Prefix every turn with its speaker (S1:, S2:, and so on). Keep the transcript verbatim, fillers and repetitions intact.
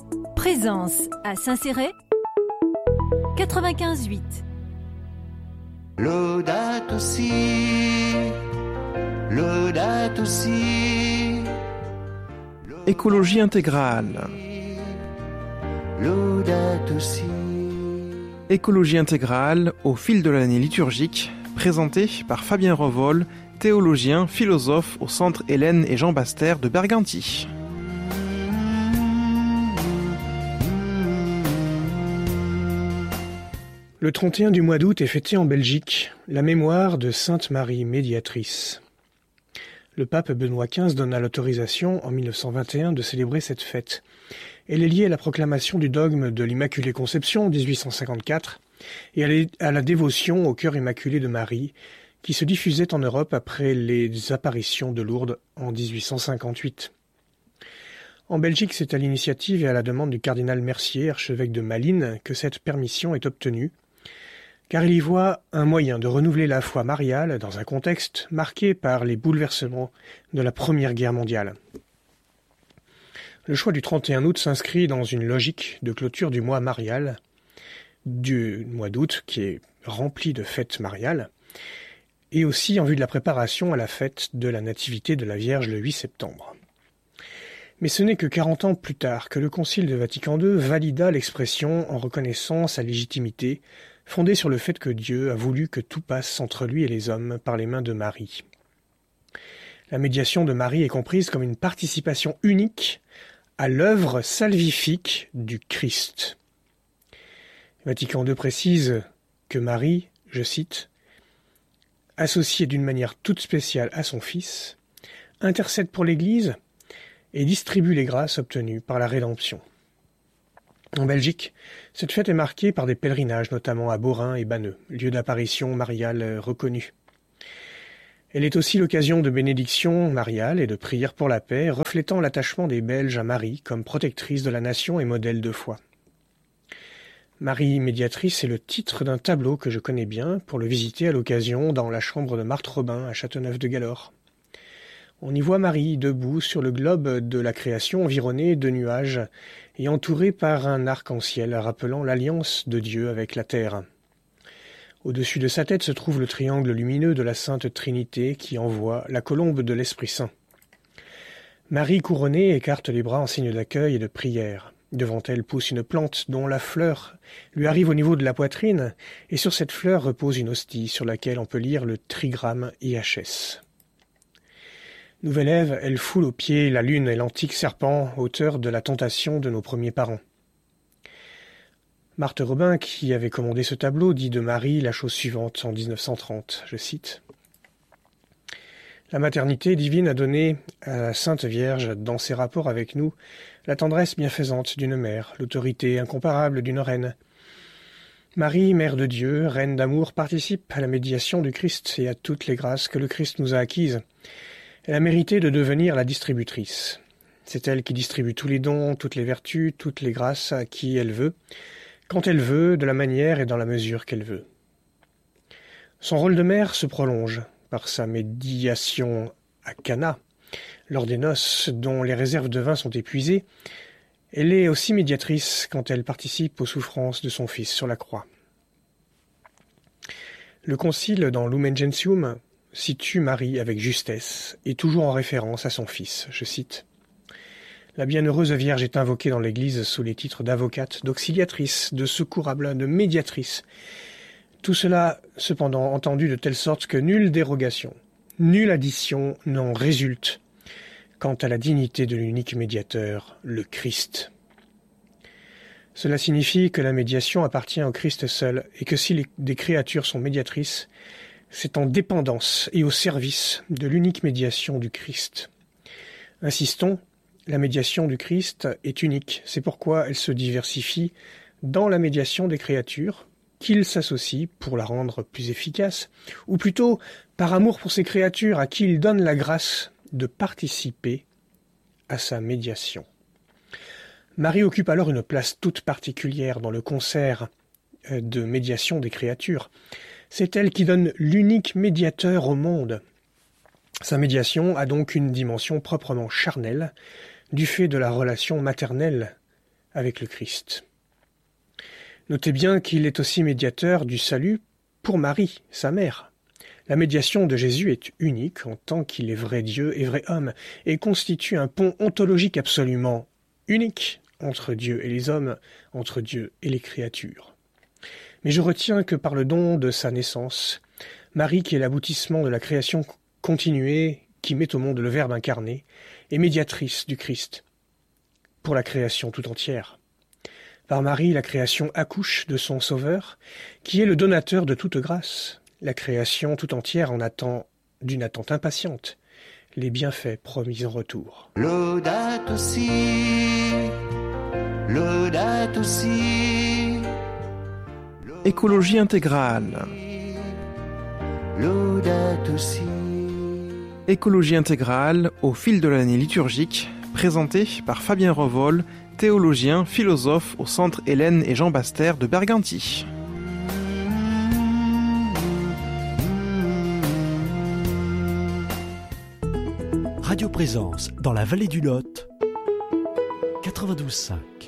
S1: Présence à Saint-Céré, quatre-vingt-quinze huit.
S2: Laudato si, laudato si.
S3: Écologie intégrale.
S2: Laudato si.
S3: Écologie intégrale au fil de l'année liturgique, présentée par Fabien Revol, théologien, philosophe au Centre Hélène et Jean Baster de Berganti.
S4: Le trente et un du mois d'août est fêté en Belgique la mémoire de Sainte Marie Médiatrice. Le pape Benoît quinze donna l'autorisation en mille neuf cent vingt et un de célébrer cette fête. Elle est liée à la proclamation du dogme de l'Immaculée Conception en dix-huit cent cinquante-quatre et à la dévotion au cœur immaculé de Marie qui se diffusait en Europe après les apparitions de Lourdes en dix-huit cent cinquante-huit. En Belgique, c'est à l'initiative et à la demande du cardinal Mercier, archevêque de Malines, que cette permission est obtenue, car il y voit un moyen de renouveler la foi mariale dans un contexte marqué par les bouleversements de la Première Guerre mondiale. Le choix du trente et un août s'inscrit dans une logique de clôture du mois marial, du mois d'août qui est rempli de fêtes mariales, et aussi en vue de la préparation à la fête de la Nativité de la Vierge le huit septembre. Mais ce n'est que quarante ans plus tard que le Concile de Vatican deux valida l'expression en reconnaissant sa légitimité, fondée sur le fait que Dieu a voulu que tout passe entre lui et les hommes par les mains de Marie. La médiation de Marie est comprise comme une participation unique à l'œuvre salvifique du Christ. Vatican deux précise que Marie, je cite, « associée d'une manière toute spéciale à son Fils, intercède pour l'Église et distribue les grâces obtenues par la rédemption. » En Belgique, cette fête est marquée par des pèlerinages, notamment à Borin et Banneux, lieux d'apparition mariale reconnus. Elle est aussi l'occasion de bénédictions mariales et de prières pour la paix, reflétant l'attachement des Belges à Marie comme protectrice de la nation et modèle de foi. Marie Médiatrice est le titre d'un tableau que je connais bien pour le visiter à l'occasion dans la chambre de Marthe Robin à Châteauneuf-de-Galore. On y voit Marie debout sur le globe de la création environnée de nuages et entourée par un arc-en-ciel rappelant l'alliance de Dieu avec la terre. Au-dessus de sa tête se trouve le triangle lumineux de la Sainte Trinité qui envoie la colombe de l'Esprit Saint. Marie couronnée écarte les bras en signe d'accueil et de prière. Devant elle pousse une plante dont la fleur lui arrive au niveau de la poitrine et sur cette fleur repose une hostie sur laquelle on peut lire le trigramme I H S. Nouvelle Ève, elle foule aux pieds la lune et l'antique serpent, auteur de la tentation de nos premiers parents. Marthe Robin, qui avait commandé ce tableau, dit de Marie la chose suivante en dix-neuf cent trente, je cite. « La maternité divine a donné à la Sainte Vierge, dans ses rapports avec nous, la tendresse bienfaisante d'une mère, l'autorité incomparable d'une reine. Marie, Mère de Dieu, Reine d'amour, participe à la médiation du Christ et à toutes les grâces que le Christ nous a acquises. Elle a mérité de devenir la distributrice. C'est elle qui distribue tous les dons, toutes les vertus, toutes les grâces à qui elle veut, quand elle veut, de la manière et dans la mesure qu'elle veut. Son rôle de mère se prolonge par sa médiation à Cana, lors des noces dont les réserves de vin sont épuisées. Elle est aussi médiatrice quand elle participe aux souffrances de son Fils sur la croix. Le Concile, dans Lumen Gentium, situe Marie avec justesse et toujours en référence à son Fils. Je cite « La bienheureuse Vierge est invoquée dans l'Église sous les titres d'avocate, d'auxiliatrice, de secourable, de médiatrice. Tout cela, cependant, entendu de telle sorte que nulle dérogation, nulle addition n'en résulte quant à la dignité de l'unique médiateur, le Christ. Cela signifie que la médiation appartient au Christ seul et que si les, des créatures sont médiatrices, c'est en dépendance et au service de l'unique médiation du Christ. Insistons, la médiation du Christ est unique, c'est pourquoi elle se diversifie dans la médiation des créatures, qu'il s'associe pour la rendre plus efficace, ou plutôt par amour pour ces créatures à qui il donne la grâce de participer à sa médiation. Marie occupe alors une place toute particulière dans le concert de médiation des créatures. C'est elle qui donne l'unique médiateur au monde. Sa médiation a donc une dimension proprement charnelle, du fait de la relation maternelle avec le Christ. Notez bien qu'il est aussi médiateur du salut pour Marie, sa mère. La médiation de Jésus est unique en tant qu'il est vrai Dieu et vrai homme, et constitue un pont ontologique absolument unique entre Dieu et les hommes, entre Dieu et les créatures. Mais je retiens que par le don de sa naissance, Marie, qui est l'aboutissement de la création continuée, qui met au monde le Verbe incarné, est médiatrice du Christ pour la création tout entière. Par Marie, la création accouche de son Sauveur, qui est le donateur de toute grâce. La création tout entière en attend, d'une attente impatiente, les bienfaits promis en retour.
S2: Laudato si, laudato si.
S3: Écologie intégrale.
S2: Laudato si.
S3: Écologie intégrale au fil de l'année liturgique, présentée par Fabien Revol, théologien, philosophe au Centre Hélène et Jean Bastère de Berganti.
S5: Radio Présence dans la vallée du Lot, quatre-vingt-douze virgule cinq.